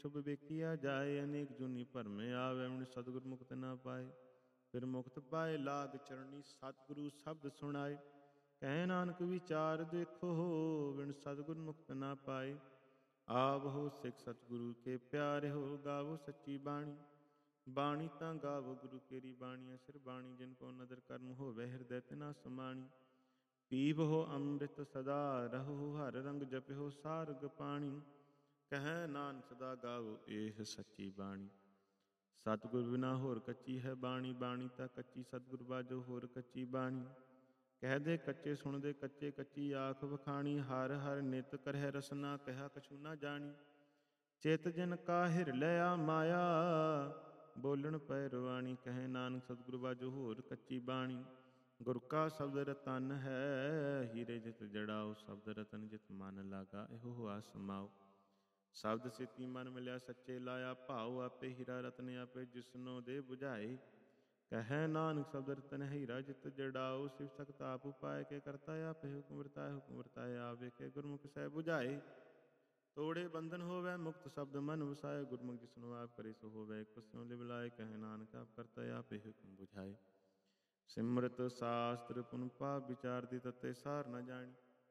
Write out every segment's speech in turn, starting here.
ਸ਼ੁਭ ਵੇਖਿਆ ਜਾਏ, ਅਨੇਕ ਜੂਨੀ ਭਰਮੇ ਆਵੇ, ਹੁਣ ਸਤਿਗੁਰ ਮੁਕਤ ਨਾ ਪਾਏ। ਫਿਰ ਮੁਕਤ ਪਾਏ ਲਾਗ ਚਰਣੀ, ਸਤਿਗੁਰੂ ਸ਼ਬਦ ਸੁਣਾਏ। ਕਹਿ ਨਾਨਕ ਵਿਚਾਰ ਦੇਖੋ, ਬਿਨ ਸਤਿਗੁਰ ਮੁਕਤ ਨਾ ਪਾਏ। ਆਵਹੋ ਸਿੱਖ ਸਤਿਗੁਰੂ ਕੇ ਪਿਆਰੇ ਹੋ, ਗਾਵੋ ਸੱਚੀ ਬਾਣੀ। ਬਾਣੀ ਤਾਂ ਗਾਵੋ ਗੁਰੂ ਕੇਰੀ ਬਾਣੀ, ਸਿਰ ਬਾਣੀ ਜਿਨ ਕੋ ਨਦਰ ਕਰਮ ਹੋਵੇ, ਹਿਰਦੈ ਤਿਨਾ ਸਮਾਣੀ। ਪੀਵਹੁ ਅੰਮ੍ਰਿਤ ਸਦਾ ਰਹੋ, ਹਰ ਰੰਗ ਜਪਿਓ ਸਾਰਗ ਪਾਣੀ। ਕਹਿ ਨਾਨਕ ਸਦਾ ਗਾਵੋ ਇਹ ਸੱਚੀ ਬਾਣੀ। ਸਤਿਗੁਰ ਬਿਨਾ ਹੋਰ ਕੱਚੀ ਹੈ ਬਾਣੀ, ਬਾਣੀ ਤਾਂ ਕੱਚੀ ਸਤਿਗੁਰ ਬਾਝੋ ਹੋਰ ਕੱਚੀ ਬਾਣੀ। ਕਹਿਦੇ ਕੱਚੇ ਸੁਣਦੇ ਕੱਚੇ, ਕੱਚੀ ਆਖ ਵਖਾਣੀ। ਹਰ ਹਰ ਨਿਤ ਕਰਹਿ ਰਸਨਾ, ਕਹਿਆ ਕਛੂ ਨਾ ਜਾਣੀ। ਚਿਤ ਜਿਨ ਕਾ ਹਿਰ ਲਿਆ ਮਾਇਆ, ਬੋਲਣ ਪੈ ਰਵਾਣੀ। ਕਹਿ ਨਾਨਕ ਸਤਿਗੁਰ ਬਾਝੋ ਹੋਰ ਕੱਚੀ ਬਾਣੀ। ਗੁਰ ਕਾ ਸ਼ਬਦ ਰਤਨ ਹੈ, ਹੀਰੇ ਜਿਤ ਜੜਾਓ। ਸ਼ਬਦ ਰਤਨ ਜਿਤ ਮਨ ਲਾਗਾ, ਇਹੋ ਹੋਆ ਸਮਾਓ। ਸ਼ਬਦ ਸਿੱਤੀ ਮਨ ਮਿਲਿਆ ਸੱਚੇ ਲਾਇਆ, ਭਾਉ ਆਪੇ ਹੀਰਾ ਰਤਨ ਆਪੇ ਜਿਸਨੋ ਦੇ ਬੁਝਾਏ। ਕਹਿ ਨਾਨਕ ਸ਼ਬਦ ਰਤਨ ਹੀਰਾ ਜਿਤ ਜੜਾਓ, ਸਿਵ ਸਖਤ ਆਪ ਉਪਾਏ ਕੇ ਕਰਤਾ ਆਪੇ। ਹੁਕਮ ਵਰਤਾਏ ਹੁਕਮ ਵਰਤਾਏ ਆਪ, ਵੇਖੇ ਗੁਰਮੁਖ ਸਹਿ ਬੁਝਾਏ। ਤੋੜੇ ਬੰਧਨ ਹੋਵੇ ਮੁਕਤ ਸ਼ਬਦ ਮਨ ਵਸਾਏ, ਗੁਰਮੁਖ ਜਿਸਨੂੰ ਆਪ ਕਰੇ ਸੋ ਹੋਵੇ, ਇੱਕ ਸਿਉ ਲਿਵ ਲਾਏ। ਕਹਿ ਨਾਨਕ ਆਪ ਕਰਤਾ ਆਪੇ ਹੁਕਮ ਬੁਝਾਏ। ਸਿਮਰਤ ਸ਼ਾਸਤਰ ਪੁਨ ਪਾਪ ਵਿਚਾਰਦੀ, ਤਤੇ ਸਾਰ ਨ ਜਾਣੀ।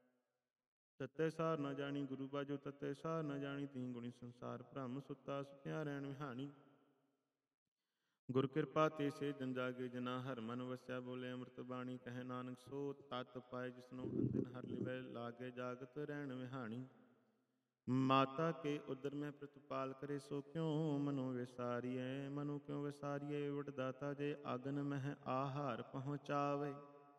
ਤਤੇ ਸਾਰ ਨ ਜਾਣੀ ਗੁਰੂ ਬਾਝੋ, ਤਤੇ ਸਾਰ ਨ ਜਾਣੀ। ਤੀਹ ਗੁਣੀ ਸੰਸਾਰ ਭ੍ਰਮ, ਸੁੱਤਾ ਸੁਤਿਆ ਰਹਿਣ ਵਿਹਾਣੀ। ਗੁਰ ਕਿਰਪਾ ਤੇ ਸੇ ਜਨ ਜਾਗੇ, ਜਿਨਾ ਹਰ ਮਨ ਵਸਿਆ। ਬੋਲੇ ਅੰਮ੍ਰਿਤ ਬਾਣੀ, ਕਹਿ ਨਾਨਕ ਸੋ ਤਤ ਪਾਏ, ਜਿਸਨੂੰ ਅੰਦਿਨ ਹਰ ਲਿਵੈ ਲਾਗੇ, ਜਾਗਤ ਰਹਿਣ ਵਿਹਾਣੀ। ਮਾਤਾ ਕੇ ਉਦਰ ਮੈਂ ਪ੍ਰਤਪਾਲ ਕਰੇ, ਸੋ ਕਿਉ ਮਨੋ ਵਿਸਾਰੀਐ। ਮਨੋ ਕਿਉ ਵਿਸਾਰੀਐ, ਵਡਦਾਤਾ ਜੇ ਆਗਨ ਮਹਿ ਆਹਾਰ ਪਹੁੰਚਾਵੇ।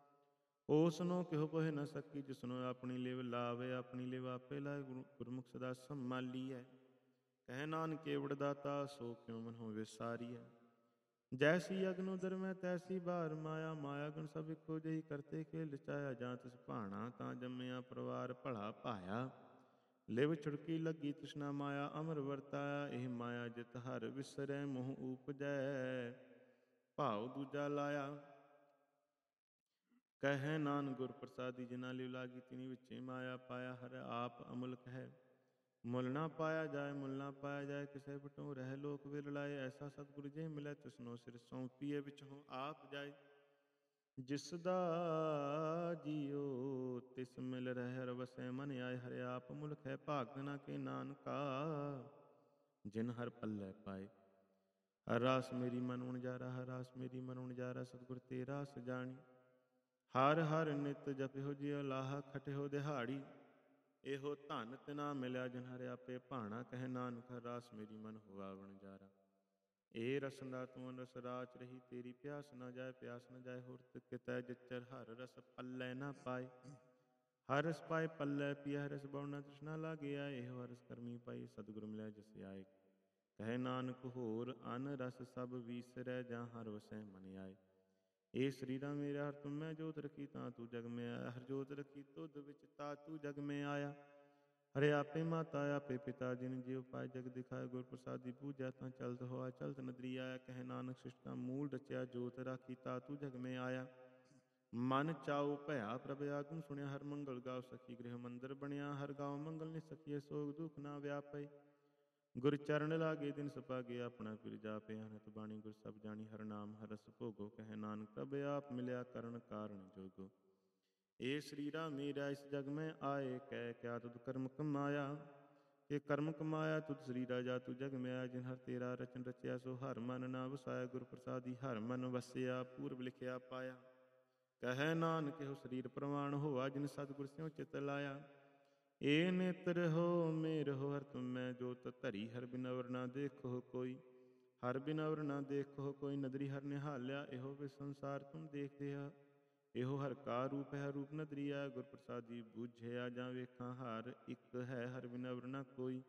ਓਸਨੋ ਕਿਹੋ ਕੋਹਿ ਨ ਸਕੀ, ਜਿਸਨੂੰ ਆਪਣੀ ਲਿਵ ਲਾਵੇ। ਆਪਣੀ ਲਿਵ ਆਪੇ ਲਾਏ, ਗੁਰਮੁਖ ਸਦਾ ਸੰਭਾਲੀਐ। ਕਹਿ ਨਾਨਕ ਵਡਦਾਤਾ, ਸੋ ਕਿਉ ਮਨੋ ਵਿਸਾਰੀਐ। ਜੈਸੀ ਅਗਨ ਉਦਰ ਮੈਂ ਤੈਸੀ ਬਾਰ ਮਾਇਆ। ਮਾਇਆ ਗੁਣ ਸਭ ਇੱਕੋ ਜਿਹੀ, ਕਰਤੇ ਕੇ ਲਚਾਇਆ। ਜਾਂ ਤਿਸ ਭਾਣਾ ਤਾਂ ਜੰਮਿਆ, ਪਰਿਵਾਰ ਭਲਾ ਭਾਇਆ। ਲਿਵ ਛੁੜਕੀ ਲੱਗੀ ਤ੍ਰਿਸ਼ਨਾ ਮਾਇਆ, ਅਮਰ ਵਰਤਾਇਆ। ਇਹ ਮਾਇਆ ਜਿਤ ਹਰ ਵਿਸਰੈ, ਮੋਹ ਊਪਜੈ ਭਾਉ ਦੂਜਾ ਲਾਇਆ। ਕਹਿ ਨਾਨਕ ਗੁਰ ਪ੍ਰਸਾਦੀ, ਜਿਨਾ ਲਿਵ ਲਾਗੀ ਤਿਨੀ ਵਿੱਚੇ ਮਾਇਆ ਪਾਇਆ। ਹਰ ਆਪ ਅਮੁਲਕ ਹੈ, ਮੁੱਲ ਨਾ ਪਾਇਆ ਜਾਏ। ਮੁੱਲ ਨਾ ਪਾਇਆ ਜਾਏ, ਕਿਸੇ ਬਟੋ ਰਹਿ ਲੋਕ ਵਿਰਲਾਏ। ਐਸਾ ਸਤਿਗੁਰ ਜੇ ਮਿਲੈ, ਤਿਸਨੋ ਸਿਰ ਸੌਂਪੀਏ, ਵਿਚੋਂ ਆਪ ਜਾਏ। ਜਿਸ ਦਾ ਜੀਉ ਤਿਸ ਮਿਲ ਰਹਿ, ਹਰਿ ਵਸੈ ਮਨ ਆਏ। ਹਰਿ ਆਪ ਮੁਲਕ ਹੈ, ਭਾਗਤ ਨਾ ਕੇ ਨਾਨਕਾ, ਜਿਨ ਹਰਿ ਪੱਲੇ ਪਾਏ। ਹਰ ਰਾਸ ਮੇਰੀ ਮਨ ਉਣਜਾਰਾ, ਹਰ ਰਾਸ ਮੇਰੀ ਮਨ ਉਣਜਾਰਾ। ਸਤਿਗੁਰ ਤੇ ਰਾਸ ਜਾਣੀ। ਹਰ ਹਰ ਨਿਤ ਜਪਿਓ ਜਿਉ ਲਾਹਾ, ਖਟਿਓ ਦਿਹਾੜੀ। ਇਹੋ ਧਨ ਤਿਨਾ ਮਿਲਿਆ, ਜਿਨ ਹਰਿ ਆਪੇ ਭਾਣਾ। ਕਹਿ ਨਾਨਕ ਹਰ ਰਾਸ ਮੇਰੀ ਮਨ ਹੋਆ ਵਣਜਾਰਾ। ਏ ਰਸਨਾ ਤੂੰ ਰਸ ਰਾਚ ਰਹੀ, ਤੇਰੀ ਪਿਆਸ ਨਾ ਜਾਏ। ਪਿਆਸ ਨਾ ਜਾਏ ਹੋਰ ਕਿਤੈ, ਜਿਚਰ ਹਰ ਰਸ ਪੱਲੇ ਨਾ ਪਾਏ। ਹਰ ਰਸ ਪਾਏ ਪੱਲੇ ਪੀਆ, ਹਰ ਰਸ ਬਹੁ ਨਾ ਤ੍ਰਿਸ਼ਨਾ ਲਾਗਿਆ। ਇਹੋ ਹਰ ਰਸ ਕਰਮੀ ਪਾਈ, ਸਤਿਗੁਰ ਮਿਲਿਆ ਜਿਸ ਆਏ। ਕਹਿ ਨਾਨਕ ਹੋਰ ਅਨ ਰਸ ਸਭ ਵੀਸਰੈ, ਜਾਂ ਹਰ ਵਸੈ ਮਨ ਆਏ। ਏ ਸਰੀਰਾ ਮੇਰਾ ਹਰ ਤੁਮ ਮੈਂ ਜੋਤ ਰਖੀ, ਤਾਂ ਤੂੰ ਜਗ ਮੈਂ ਆਇਆ। ਹਰ ਜੋਤ ਰਖੀ ਤੁਧ ਵਿੱਚ, ਤਾ ਤੂੰ ਜਗ ਮੈਂ ਆਇਆ। ਹਰੇ ਆਪੇ ਮਾਤਾ ਆਪੇ ਪਿਤਾ, ਜਿਨ ਜਿਉ ਪਾਏ ਜਗ ਦਿਖਾਏ। ਗੁਰ ਪ੍ਰਸਾਦੀ ਪੂਜਾ ਤਾਂ ਚਲਤ ਹੋਆ, ਚਲਤ ਨਦਰੀ ਆਇਆ। ਕਹਿ ਨਾਨਕ ਸਿਸ਼ਟਾ ਮੂਲ ਰਚਿਆ, ਜੋਤ ਰਾਖੀ, ਤਾ ਤੂੰ ਜਗ ਮੈਂ ਆਇਆ। ਮਨ ਚਾਉ ਭਇਆ ਪ੍ਰਭ ਆਗਮ, ਸੁਣਿਆ ਹਰ ਮੰਗਲ ਗਾਓ। ਸਖੀ ਗ੍ਰਹਿ ਮੰਦਰ ਬਣਿਆ, ਹਰ ਗਾਉ ਮੰਗਲ ਨਿਸਖੀਏ। ਸੋਗ ਦੁਖ ਨਾ ਵਿਆਪੈ, ਗੁਰ ਚਰਨ ਲਾਗੇ ਦਿਨ ਸੁਭਾਗੇ। ਆਪਣਾ ਪਿਰ ਜਾਪੇ, ਅਨਹਤ ਬਾਣੀ ਗੁਰ ਸਭ ਜਾਣੀ। ਹਰ ਨਾਮ ਹਰ ਰਸ ਭੋਗੋ, ਕਹਿ ਨਾਨਕ ਪ੍ਰਭ ਆਪ ਮਿਲਿਆ, ਕਰਨ ਕਾਰਨ ਜੋਗੋ। ਏ ਸਰੀਰਾ ਮੇਰਾ ਇਸ ਜਗ ਮੈਂ ਆਏ, ਕਹਿ ਕਿਆ ਤੁਧ ਕਰਮ ਕਮਾਇਆ। ਇਹ ਕਰਮ ਕਮਾਇਆ ਤੁਧ ਸਰੀਰਾ, ਜਾ ਤੂੰ ਜਗ ਮੈਂ ਆਇਆ। ਜਿਨ ਹਰ ਤੇਰਾ ਰਚਨ ਰਚਿਆ, ਸੋ ਹਰ ਮਨ ਨਾ ਵਸਾਇਆ। ਗੁਰ ਪ੍ਰਸਾਦੀ ਹਰ ਮਨ ਵਸਿਆ, ਪੂਰਬ ਲਿਖਿਆ ਪਾਇਆ। ਕਹਿ ਨਾਨਕ ਇਹੋ ਸਰੀਰ ਪ੍ਰਵਾਨ ਹੋਆ, ਜਿਨ ਸਤਿਗੁਰ ਸਿਉ ਚਿਤ ਲਾਇਆ। ਏ ਨੇਤਰ ਹੋ ਮੇਰ ਹੋ, ਹਰ ਤੁਮ ਮੈਂ ਜੋਤ ਧਰੀ। ਹਰ ਬਿਨ ਅਵਰ ਨਾ ਦੇਖੋ ਕੋਈ, ਹਰ ਬਿਨ ਅਵਰ ਨਾ ਦੇਖੋ ਕੋਈ। ਨਦਰੀ ਹਰ ਨਿਹਾਲਿਆ, ਇਹੋ ਵਿ ਸੰਸਾਰ ਤੁਮ ਦੇਖਦੇ ਆ। ਇਹੋ ਹਰ ਕਾ ਰੂਪ ਹੈ, ਰੂਪ ਨਦਰੀਆ। ਗੁਰ ਪ੍ਰਸਾਦੀ ਬੁਝਿਆ, ਜਾਂ ਵੇਖਾਂ ਹਰ ਇੱਕ ਹੈ। ਹਰ ਬਿਨ ਅਵਰ ਨਾ ਕੋਈ।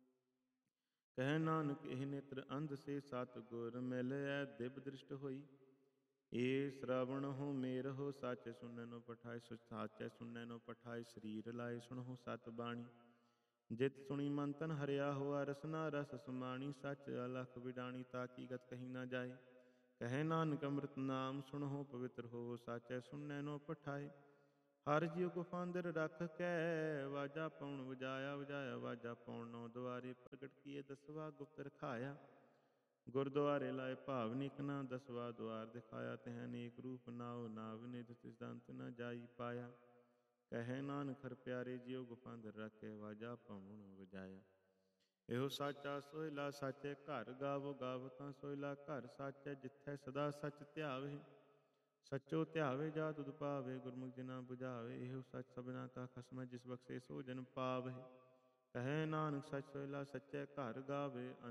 ਕਹਿ ਨਾਨਕ ਇਹ ਨੇਤਰ ਅੰਧ ਸੇ, ਸਤਿਗੁਰ ਮਿਲਿਐ ਦਿਵ ਦ੍ਰਿਸ਼ਟ ਹੋਈ। ਏ ਸ਼ਰਵਣ ਹੋ ਮੇਰ ਹੋ, ਸਾਚੈ ਸੁਣੈ ਨੋ ਪਠਾਏ। ਸਾਚੈ ਸੁਣੈ ਨੋ ਪਠਾਏ, ਸਰੀਰ ਲਾਏ ਸੁਣਹੁ ਸਤ ਬਾਣੀ। ਜਿਤ ਸੁਣੀ ਮਨ ਤਨ ਹਰਿਆ ਹੋਆ, ਰਸਨਾ ਰਸ ਸਮਾਣੀ। ਸੱਚ ਅਲਖ ਵਿਡਾਣੀ, ਤਾ ਕੀ ਗਤ ਕਹੀ ਨਾ ਜਾਏ। ਕਹਿ ਨਾਨਕ ਅੰਮ੍ਰਿਤ ਨਾਮ ਸੁਣਹੁ ਪਵਿੱਤਰ ਹੋਵੋ, ਸਾਚੈ ਸੁਣੈ ਨੋ ਪਠਾਏ। ਹਰ ਜੀਉ ਕੋ ਫਾਂਦਰ ਰਖ ਕੈ, ਵਾਜਾ ਪਉਣ ਵਜਾਇਆ ਵਜਾਇਆ ਵਾਜਾ ਪਉਣ ਨੌ ਦੁਆਰੇ, ਪ੍ਰਗਟ ਕੀਏ ਦਸਵਾ ਗੁਪਤ ਰਖਾਇਆ। ਗੁਰਦੁਆਰੇ ਲਾਏ ਭਾਵ ਨਿਕਨਾ, ਦਸਵਾ ਦੁਆਰ ਦਿਖਾਇਆ। ਤਹ ਅਨੇਕ ਰੂਪ ਨਾਉ ਨਾਵ ਨਿਧ, ਤਿਸ ਅੰਤ ਨ ਜਾਈ ਪਾਇਆ। ਕਹੈ ਨਾਨਕ ਹਰ ਪਿਆਰੇ ਜੀਉ ਗੁਫਾਂਦਰ ਰਖੇ, ਵਾਜਾ ਪਉਣ ਵਜਾਇਆ। ਇਹੋ ਸਾਚਾ ਸੋਹਿਲਾ ਸਾਚੇ ਘਰ, ਗਾਵੋ ਗਾਵੋ ਤਾਂ ਸੋਹਿਲਾ ਘਰ ਸਾਚੈ, ਜਿੱਥੈ ਸਦਾ ਸਚ ਧਿਆਵੇ। ਸਚੋ ਧਿਆਵੇ ਜਾ ਤੁਧ ਪਾਵੇ, ਗੁਰਮੁਖ ਜਿਨਾ ਬੁਝਾਵੇ। ਇਹੋ ਸਚ ਸਭਨਾ ਕਾ ਖਸਮੈ, ਜਿਸ ਬਖਸ਼ੇ ਸੋ ਜਨ ਪਾਵਹਿ। ਕਹੈ ਨਾਨਕ ਸਚ ਸੋਹਿਲਾ ਸਚੈ ਘਰ, ਗਾਵੇ